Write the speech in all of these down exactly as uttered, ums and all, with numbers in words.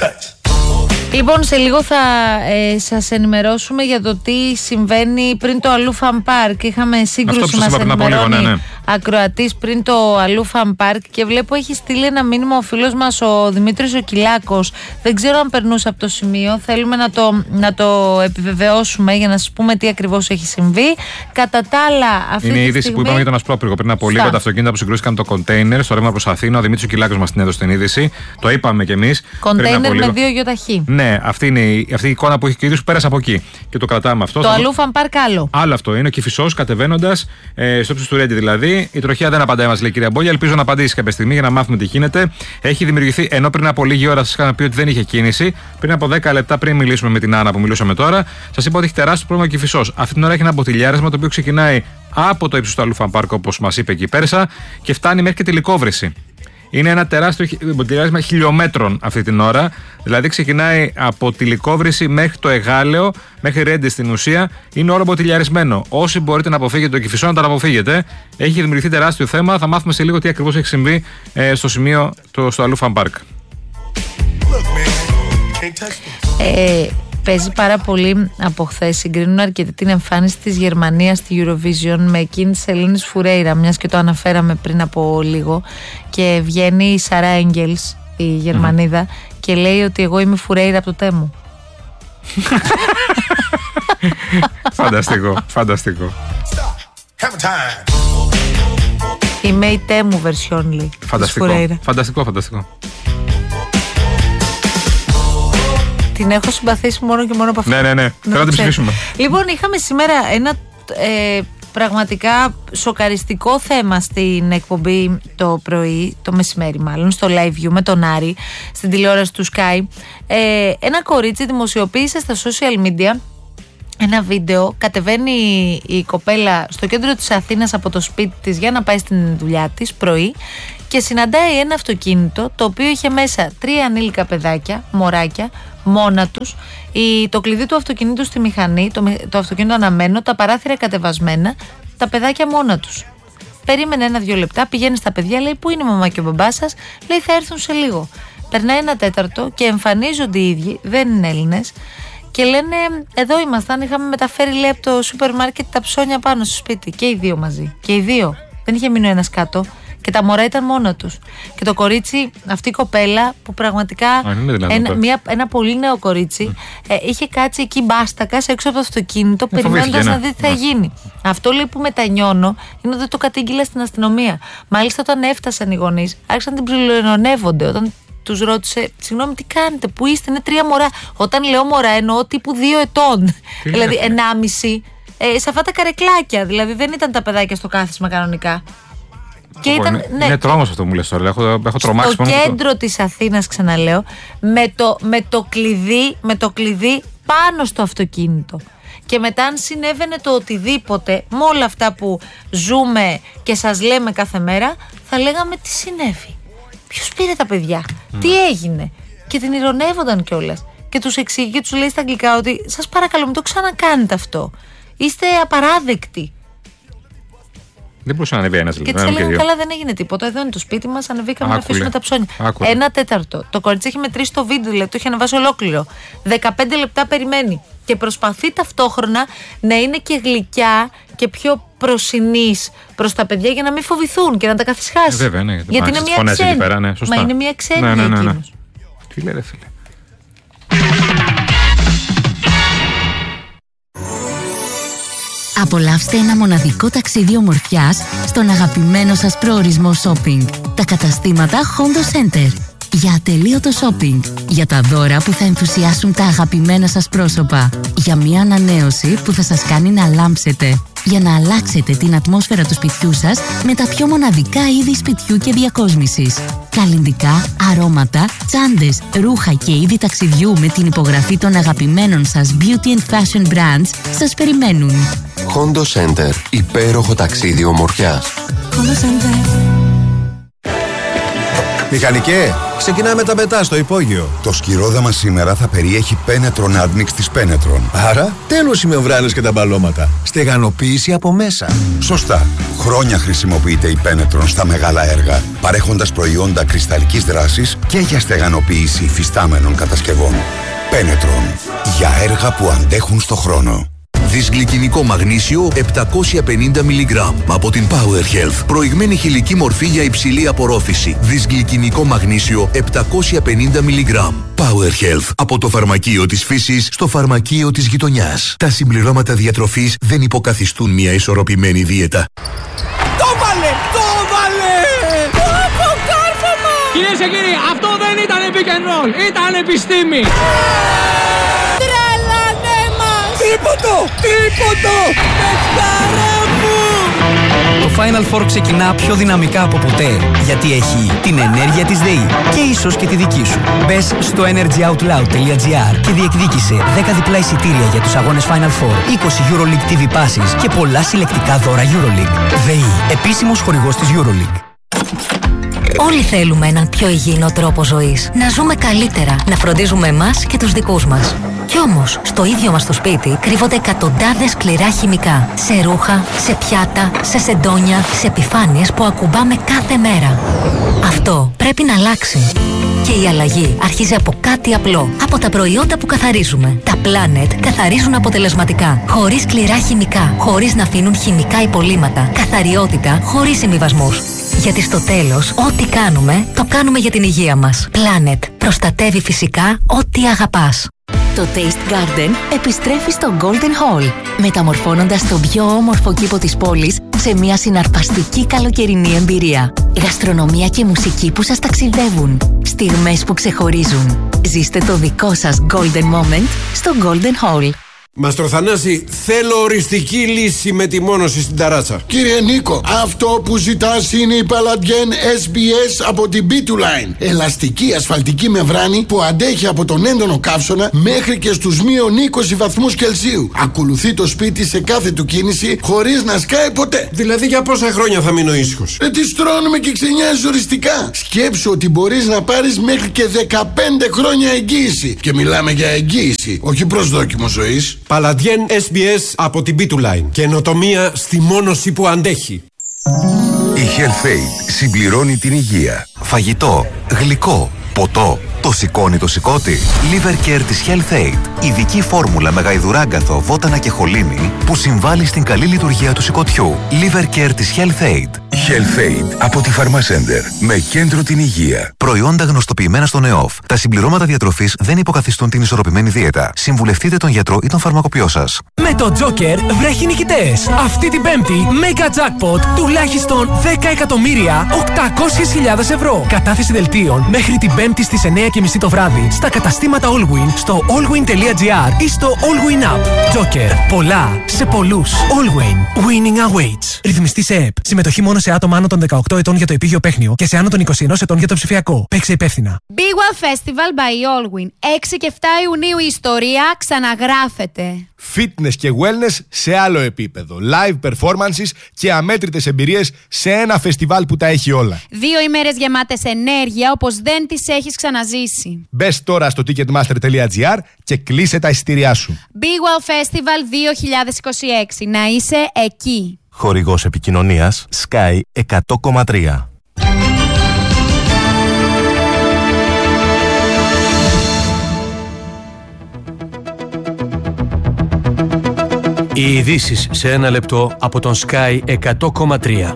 Λοιπόν, σε λίγο θα ε, σας ενημερώσουμε για το τι συμβαίνει πριν το Αλλού Φαν Πάρκ. Είχαμε σύγκρουση, μας ενημερώνει ναι, ναι. ακροατής πριν το Αλλού Φαν Πάρκ και βλέπω έχει στείλει ένα μήνυμα ο φίλος μας ο Δημήτρης ο Κυλάκος. Δεν ξέρω αν περνούσε από το σημείο. Θέλουμε να το, να το επιβεβαιώσουμε για να σας πούμε τι ακριβώς έχει συμβεί. Κατά τα άλλα, αυτή είναι η είδηση στιγμή... που είπαμε για τον Ασπρόπυργο πριν από λίγο. Τα αυτοκίνητα που συγκρούστηκαν το κοντέινερ στο ρεύμα προς Αθήνα. Ο Δημήτρης ο Κυλάκος μας την έδωσε την είδηση. Το είπαμε κι εμείς. Κοντέινερ με δύο γιοταχή. Ναι, αυτή είναι η, αυτή η εικόνα που έχει και ο ίδιος που πέρασε από εκεί. Και το κρατάμε αυτό. Το Αλλού Φαν Πάρκ άλλο. Άλλο αυτό. Είναι ο Κηφισός κατεβαίνοντας, ε, στο ύψος του Ρέντι δηλαδή. Η τροχιά δεν απαντάει, μας λέει η κυρία Μπόλια. Ελπίζω να απαντήσει κάποια στιγμή για να μάθουμε τι γίνεται. Έχει δημιουργηθεί, ενώ πριν από λίγη ώρα σας είχα πει ότι δεν είχε κίνηση, πριν από δέκα λεπτά πριν μιλήσουμε με την Άννα που μιλούσαμε τώρα, σας είπα ότι έχει τεράστιο πρόβλημα ο Κηφισός. Αυτή την ώρα έχει ένα μποτιλιάρισμα το οποίο ξεκινάει από το ύψος του Αλλού Φαν Πάρκ, όπως μας είπε εκεί πέρσα, και φτάνει μέχρι και τη Λυκόβρηση. Είναι ένα τεράστιο μποτιλιάρισμα χιλιόμετρων αυτή την ώρα. Δηλαδή ξεκινάει από τη Λυκόβρηση μέχρι το Εγάλεο, μέχρι Ρέντι στην ουσία. Είναι όλο μποτιλιαρισμένο. Όσοι μπορείτε να αποφύγετε το Κηφισό, να το αποφύγετε. Έχει δημιουργηθεί τεράστιο θέμα. Θα μάθουμε σε λίγο τι ακριβώς έχει συμβεί ε, στο σημείο το, στο Αλλού Φαν Πάρκ. Ε, παίζει πάρα πολύ από χθες. Συγκρίνουν αρκετή την εμφάνιση της Γερμανίας στη Eurovision με εκείνη της Ελένης Φουρέιρα, μιας και το αναφέραμε πριν από λίγο. Και βγαίνει η Σαρά Έγγελς, η Γερμανίδα, mm. και λέει ότι εγώ είμαι Φουρέιρα από το Τέμου. Φανταστικό, φανταστικό. Είμαι η Τέμου βερσιόν, λέει. Φανταστικό, φανταστικό, φανταστικό. Την έχω συμπαθήσει μόνο και μόνο από αυτό. Ναι, ναι, ναι. Θέλω να την ψηφίσουμε. Λοιπόν, είχαμε σήμερα ένα ε, πραγματικά σοκαριστικό θέμα στην εκπομπή το πρωί, το μεσημέρι μάλλον, στο Live View με τον Άρη, στην τηλεόραση του Sky. Ε, ένα κορίτσι δημοσιοποίησε στα social media ένα βίντεο. Κατεβαίνει η κοπέλα στο κέντρο της Αθήνας από το σπίτι της για να πάει στην δουλειά της πρωί και συναντάει ένα αυτοκίνητο το οποίο είχε μέσα τρία ανήλικα παιδάκια, μωράκια, μόνα τους, η, το κλειδί του αυτοκινήτου στη μηχανή, το, το αυτοκίνητο αναμένο, τα παράθυρα κατεβασμένα, τα παιδάκια μόνα τους. Περίμενε ένα-δυο λεπτά, πηγαίνει στα παιδιά, λέει πού είναι η μαμά και ο μπαμπάς σας, λέει θα έρθουν σε λίγο. Περνάει ένα τέταρτο και εμφανίζονται οι ίδιοι, δεν είναι Έλληνες, και λένε εδώ ήμασταν, είχαμε μεταφέρει λέει από το σούπερ μάρκετ τα ψώνια πάνω στο σπίτι και οι δύο μαζί, και οι δύο, δεν είχε μείνει ο ένας κάτω. Και τα μωρά ήταν μόνα τους. Και το κορίτσι, αυτή η κοπέλα που πραγματικά Α, ένα, μια, ένα πολύ νέο κορίτσι mm. ε, είχε κάτσει εκεί μπάστακα έξω από το αυτοκίνητο ε, περιμένοντας να δει τι θα yeah. γίνει. Αυτό λέει που μετανιώνω είναι ότι το κατήγγειλα στην αστυνομία. Μάλιστα όταν έφτασαν οι γονείς άρχισαν να την ψιλοενωνεύονται. Όταν τους ρώτησε, συγγνώμη τι κάνετε, που είστε, είναι τρία μωρά. Όταν λέω μωρά εννοώ τύπου δύο ετών. Δηλαδή ενάμιση ε, σε αυτά τα καρεκλάκια. Δηλαδή δεν ήταν τα παιδάκια στο κάθισμα κανονικά. Και ήταν, είναι, ναι, είναι τρόμος αυτό μου λες τώρα. Έχω, έχω τρομάξει στο κέντρο το... της Αθήνας, ξαναλέω, με το, με, το κλειδί, με το κλειδί πάνω στο αυτοκίνητο. Και μετά, αν συνέβαινε το οτιδήποτε με όλα αυτά που ζούμε και σας λέμε κάθε μέρα, θα λέγαμε τι συνέβη. Ποιος πήρε τα παιδιά, mm. τι έγινε. Και την ειρωνεύονταν κιόλας. Και τους εξηγεί και τους λέει στα αγγλικά ότι σας παρακαλώ, μην το ξανακάνετε αυτό. Είστε απαράδεκτοι. Δεν μπορούσε να ανεβεί ένας και της έλεγαν καλά, δεν έγινε τίποτα. Εδώ είναι το σπίτι μας, ανεβήκαμε Άκουλε. να αφήσουμε τα ψώνια. Άκουλε. Ένα τέταρτο. Το κορίτσι έχει μετρήσει το βίντεο, δηλαδή το έχει ανεβάσει ολόκληρο. δεκαπέντε λεπτά περιμένει. Και προσπαθεί ταυτόχρονα να είναι και γλυκιά και πιο προσινής προς τα παιδιά για να μην φοβηθούν και να τα καθισχάσει. Ε, βέβαια, ναι, γιατί είναι μια ξένη. Πέρα, ναι, Μα είναι μια ξένη ναι, ναι, ναι, ναι. Τι λέει ρε φίλε. Απολαύστε ένα μοναδικό ταξίδι ομορφιάς στον αγαπημένο σας προορισμό shopping. Τα καταστήματα Hondo Center. Για ατελείωτο shopping. Για τα δώρα που θα ενθουσιάσουν τα αγαπημένα σας πρόσωπα. Για μια ανανέωση που θα σας κάνει να λάμψετε. Για να αλλάξετε την ατμόσφαιρα του σπιτιού σας με τα πιο μοναδικά είδη σπιτιού και διακόσμησης. Καλλυντικά, αρώματα, τσάντες, ρούχα και είδη ταξιδιού με την υπογραφή των αγαπημένων σας beauty and fashion brands σας περιμένουν. Hondo Center. Υπέροχο ταξίδι ομορφιάς. Hondo Center. Μηχανικέ, ξεκινάμε τα μετά στο υπόγειο. Το σκυρόδαμα σήμερα θα περιέχει Penetron Admix της Penetron. Άρα, τέλος οι μεμβράνες και τα μπαλώματα. Στεγανοποίηση από μέσα. Σωστά. Χρόνια χρησιμοποιείται η Penetron στα μεγάλα έργα, παρέχοντας προϊόντα κρυσταλλικής δράσης και για στεγανοποίηση υφιστάμενων κατασκευών. Penetron. Για έργα που αντέχουν στο χρόνο. Δυσγλυκινικό μαγνήσιο επτακόσια πενήντα μιλιγκράμμ από την Power Health. Προηγμένη χηλική μορφή για υψηλή απορρόφηση. Δυσγλυκινικό μαγνήσιο επτακόσια πενήντα μιλιγκράμμ. Power Health. Από το φαρμακείο της φύσης στο φαρμακείο της γειτονιάς. Τα συμπληρώματα διατροφής δεν υποκαθιστούν μια ισορροπημένη δίαιτα. Το βάλε! Το βάλε! Το κάρφωμα! Κυρίες και κύριοι, αυτό δεν ήταν pick and roll, ήταν επιστήμη! Τίποτο! Τίποτο! Πεσκάρα μου! Το Final Four ξεκινά πιο δυναμικά από ποτέ, γιατί έχει την ενέργεια της ΔΕΗ και ίσως και τη δική σου. Μπες στο energyoutloud τελεία gr και διεκδίκησε δέκα διπλά εισιτήρια για τους αγώνες Final Four, είκοσι EuroLeague τι βι Passes και πολλά συλλεκτικά δώρα EuroLeague. ΔΕΗ, επίσημος χορηγός της EuroLeague. Όλοι θέλουμε έναν πιο υγιεινό τρόπο ζωής. Να ζούμε καλύτερα, να φροντίζουμε εμάς και τους δικούς μας. Κι όμως, στο ίδιο μας το σπίτι κρύβονται εκατοντάδες σκληρά χημικά. Σε ρούχα, σε πιάτα, σε σεντόνια, σε επιφάνειες που ακουμπάμε κάθε μέρα. Αυτό πρέπει να αλλάξει. Και η αλλαγή αρχίζει από κάτι απλό. Από τα προϊόντα που καθαρίζουμε. Τα Planet καθαρίζουν αποτελεσματικά. Χωρίς σκληρά χημικά. Χωρίς να αφήνουν χημικά υπολείμματα. Καθαριότητα χωρίς συμβιβασμούς. Γιατί στο τέλος, ό,τι κάνουμε, το κάνουμε για την υγεία μας. Planet. Προστατεύει φυσικά ό,τι αγαπάς. Το Taste Garden επιστρέφει στο Golden Hall, μεταμορφώνοντας τον πιο όμορφο κήπο της πόλης σε μια συναρπαστική καλοκαιρινή εμπειρία. Γαστρονομία και μουσική που σας ταξιδεύουν. Στιγμές που ξεχωρίζουν. Ζήστε το δικό σας Golden Moment στο Golden Hall. Μαστρο Θανάση, θέλω οριστική λύση με τη μόνωση στην ταράτσα. Κύριε Νίκο, αυτό που ζητάς είναι η Palladian ες μπι ες από την μπι του Line. Ελαστική ασφαλτική μεμβράνη που αντέχει από τον έντονο καύσωνα μέχρι και στους μείον είκοσι βαθμούς Κελσίου. Ακολουθεί το σπίτι σε κάθε του κίνηση χωρίς να σκάει ποτέ. Δηλαδή για πόσα χρόνια θα μείνω ήσυχος? Ε, τη στρώνουμε και ξενιάζεις οριστικά. Σκέψου ότι μπορείς να πάρεις μέχρι και δεκαπέντε χρόνια εγγύηση. Και μιλάμε για εγγύηση, όχι προσδόκιμο ζωής. Palladian ες μπι ες από την μπι του Line. Καινοτομία στη μόνωση που αντέχει. Η Health-Aid συμπληρώνει την υγεία. Φαγητό, γλυκό, ποτό. Το σηκώνει το σηκώτη. Liver Care της Health-Aid. Ειδική φόρμουλα με γαϊδουράγκαθο, βότανα και χολίνη που συμβάλλει στην καλή λειτουργία του σηκωτιού. Liver Care της Health-Aid. Health-Aid από τη Pharmacenter με κέντρο την υγεία. Προϊόντα γνωστοποιημένα στον ΕΟΦ. Τα συμπληρώματα διατροφής δεν υποκαθιστούν την ισορροπημένη δίαιτα. Συμβουλευτείτε τον γιατρό ή τον φαρμακοποιό σας. Με το Joker βρέχει νικητές. Αυτή την Πέμπτη, Mega Jackpot τουλάχιστον δέκα εκατομμύρια οκτακόσιες χιλιάδες ευρώ. Κατάθεση δελτίων μέχρι την Πέμπτη στις εννιά και μισή το βράδυ στα καταστήματα Allwin, στο allwin τελεία gr ή στο Allwin App. Joker. Πολλά σε πολλούς. Allwin. Winning awaits. Ρυθμιστή σε ΕΠ. Συμμετοχή μόνο σε άτομα άνω των δεκαοκτώ ετών για το επίγειο παίχνιο και σε άνω των είκοσι ένα ετών για το ψηφιακό. Παίξε υπεύθυνα. Big Well Festival by Allwin. έξι και επτά Ιουνίου η ιστορία ξαναγράφεται. Fitness και wellness σε άλλο επίπεδο. Live performances και αμέτρητες εμπειρίες σε ένα φεστιβάλ που τα έχει όλα. Δύο ημέρες γεμάτες ενέργεια όπως δεν τις έχεις ξαναζήσει. Μπες τώρα στο ticketmaster τελεία gr και κλείσε τα εισιτήριά σου. Big Well Festival δύο χιλιάδες είκοσι έξι. Να είσαι εκεί. Χορηγός επικοινωνίας Sky εκατό κόμμα τρία. Οι ειδήσεις σε ένα λεπτό από τον Sky εκατό κόμμα τρία.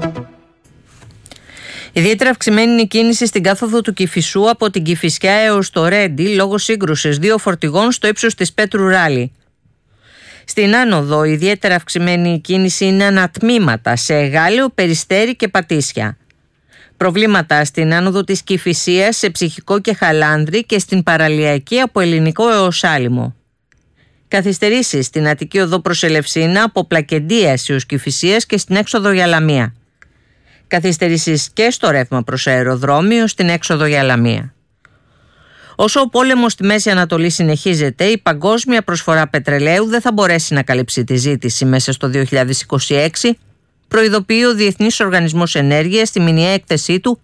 Ιδιαίτερα αυξημένη είναι η κίνηση στην κάθοδο του Κηφισού από την Κηφισιά έως το Ρέντι λόγω σύγκρουσης δύο φορτηγών στο ύψος της Πέτρου Ράλη. Στην άνοδο, ιδιαίτερα αυξημένη η κίνηση είναι ανατμήματα σε Εγάλεο, Περιστέρι και Πατήσια. Προβλήματα στην άνοδο της Κηφισίας σε Ψυχικό και Χαλάνδρη και στην παραλιακή από Ελληνικό έως Άλυμο. Καθυστερήσεις στην Αττική οδό προς Ελευσίνα από Πλακεντίας έως Κηφισίας και στην έξοδο για Λαμία. Καθυστερήσεις και στο ρεύμα προς αεροδρόμιο στην έξοδο για Λαμία. Όσο ο πόλεμος στη Μέση Ανατολή συνεχίζεται, η παγκόσμια προσφορά πετρελαίου δεν θα μπορέσει να καλύψει τη ζήτηση μέσα στο δύο χιλιάδες είκοσι έξι, προειδοποιεί ο Διεθνής Οργανισμός Ενέργειας στη μηνιαία έκθεσή του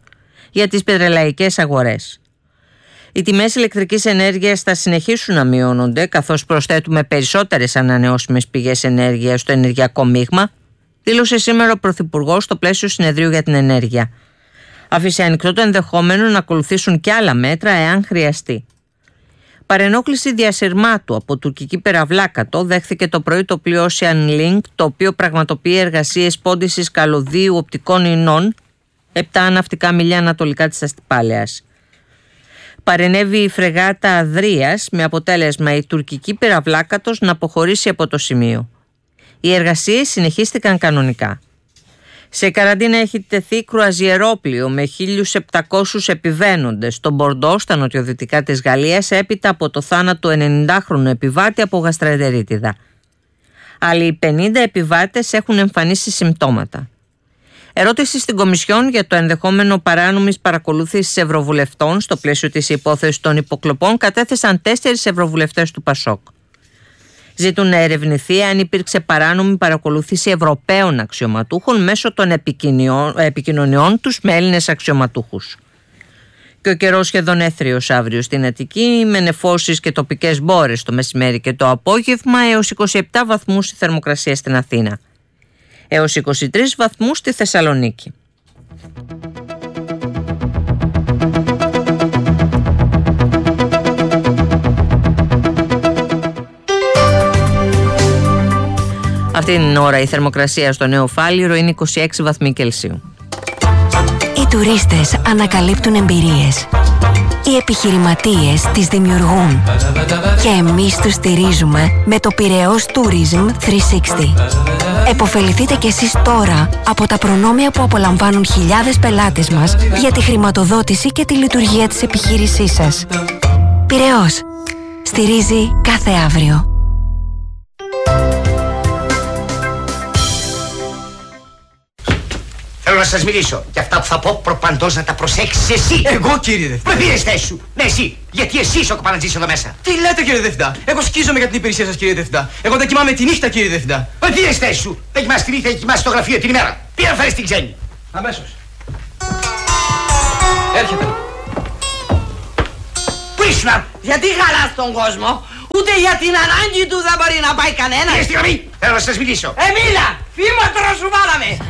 για τις πετρελαϊκές αγορές. Οι τιμές ηλεκτρικής ενέργειας θα συνεχίσουν να μειώνονται, καθώς προσθέτουμε περισσότερες ανανεώσιμες πηγές ενέργειας στο ενεργειακό μείγμα, δήλωσε σήμερα ο Πρωθυπουργός στο πλαίσιο συνεδρίου για την ενέργεια. Άφησε ανοιχτό το ενδεχόμενο να ακολουθήσουν και άλλα μέτρα εάν χρειαστεί. Παρενόχληση διασυρμάτου από τουρκική περαβλάκατο δέχθηκε το πρωί το πλοίο Ocean Link, το οποίο πραγματοποιεί εργασίες πόντισης καλωδίου οπτικών ινών επτά ναυτικά μιλιά ανατολικά της Αστυπάλαιας. Παρενέβη η φρεγάτα Αδρίας με αποτέλεσμα η τουρκική περαβλάκατος να αποχωρήσει από το σημείο. Οι εργασίες συνεχίστηκαν κανονικά. Σε καραντίνα έχει τεθεί κρουαζιερόπλοιο με χίλιους επτακόσιους επιβαίνοντες στον Μπορντό, στα νοτιοδυτικά της Γαλλίας, έπειτα από το θάνατο ενενηντάχρονου επιβάτη από γαστρεντερίτιδα. Άλλοι πενήντα επιβάτες έχουν εμφανίσει συμπτώματα. Ερώτηση στην Κομισιόν για το ενδεχόμενο παράνομης παρακολούθησης ευρωβουλευτών στο πλαίσιο της υπόθεσης των υποκλοπών κατέθεσαν τέσσερις ευρωβουλευτές του Πασόκ. Ζητούν να ερευνηθεί αν υπήρξε παράνομη παρακολούθηση Ευρωπαίων αξιωματούχων μέσω των επικοινωνιών τους με Έλληνες αξιωματούχους. Και ο καιρός σχεδόν έθριος αύριο στην Αττική, με νεφώσεις και τοπικές μπόρες το μεσημέρι και το απόγευμα, έως είκοσι επτά βαθμούς η θερμοκρασία στην Αθήνα, έως είκοσι τρεις βαθμούς στη Θεσσαλονίκη. Αυτή την ώρα η θερμοκρασία στο Νέο Φάληρο είναι είκοσι έξι βαθμοί Κελσίου. Οι τουρίστες ανακαλύπτουν εμπειρίες. Οι επιχειρηματίες τις δημιουργούν. Και εμείς τους στηρίζουμε με το Πειραιώς Tourism τριακόσια εξήντα. Εποφεληθείτε κι εσείς τώρα από τα προνόμια που απολαμβάνουν χιλιάδες πελάτες μας για τη χρηματοδότηση και τη λειτουργία της επιχείρησής σας. Πειραιώς. Στηρίζει κάθε αύριο. Θέλω να σας μιλήσω. Και αυτά που θα πω προπαντός να τα προσέξεις εσύ. Εγώ, κύριε Διευθυντά. Πού πήρες θέση σου. Ναι, εσύ. Γιατί εσύ είσαι ο κοπανατζής εδώ μέσα. Τι λέτε, κύριε Διευθυντά. Εγώ σκίζομαι για την υπηρεσία σας, κύριε Διευθυντά. Εγώ δεν κοιμάμαι τη νύχτα, κύριε Διευθυντά. Πού πήρες θέση σου. Δεν κοιμάσαι τη νύχτα, κοιμάσαι στο γραφείο την ημέρα. Πήγα να φέρεις την ξένη. Αμέσως. Έρχεται. Πού ήσουν. Γιατί χαλάς τον κόσμο. Ούτε για την ανάγκη του δεν μπορεί να πάει κανένας. Κύριε Στιγραμμή, θέλω να σας μιλήσω. Εμίλα, φήματρο σου βάλαμε.